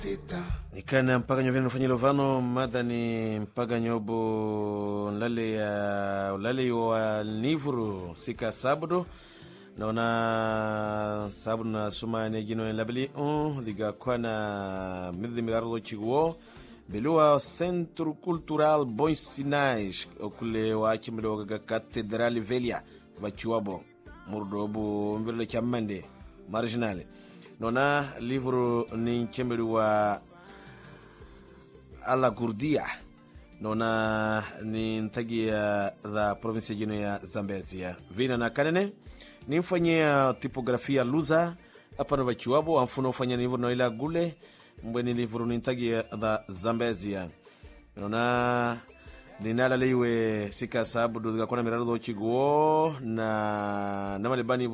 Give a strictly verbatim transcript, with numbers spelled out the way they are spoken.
Nikana mpaka nyoveni nufanyilo vano mada ni mpaka nyobo nlale ya ulale wa nivuru sika sabudo naona sabudo na suma ne gino labili on diga kwana midhi milardo chiguo Belua Centro Cultural Bons Sinais okule wa chimlo ga Catedral Velha vachuabo murdobu mbele chamande marginale nona livro ni chembelu wa ala Gurdia nona ni ntagia da province jino ya Zambezia vina na kanene ni mfanyia tipografia luza hapa vachuabo amfuno ufanya livro no ila gule mbweni livro ni ntagia da Zambezia nona ninala leiwe sika sabudu ga kona mirado chiguo na na malibani